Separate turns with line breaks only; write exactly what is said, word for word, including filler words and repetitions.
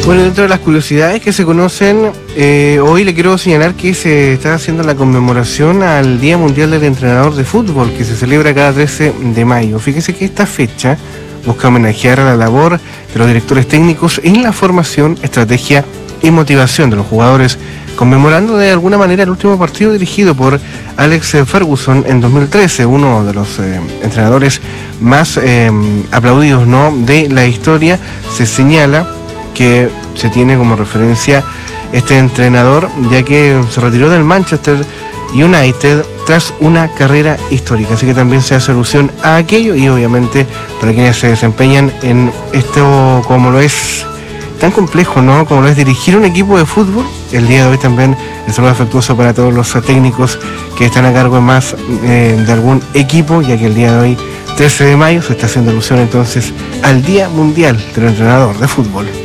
Bueno, dentro de las curiosidades que se conocen, eh, hoy le quiero señalar que se está haciendo la conmemoración al Día Mundial del Entrenador de Fútbol, que se celebra cada trece de mayo. Fíjese que esta fecha busca homenajear a la labor de los directores técnicos en la formación, estrategia y motivación de los jugadores, conmemorando de alguna manera el último partido dirigido por Alex Ferguson en dos mil trece, uno de los eh, entrenadores más eh, aplaudidos, ¿no?, de la historia. Se señala que se tiene como referencia este entrenador, ya que se retiró del Manchester United tras una carrera histórica, así que también se hace alusión a aquello, y obviamente para quienes se desempeñan en esto, como lo es tan complejo, ¿no?, como lo es dirigir un equipo de fútbol. El día de hoy también el saludo afectuoso para todos los técnicos que están a cargo más eh, de algún equipo, ya que el día de hoy, trece de mayo, se está haciendo alusión entonces al Día Mundial del Entrenador de Fútbol.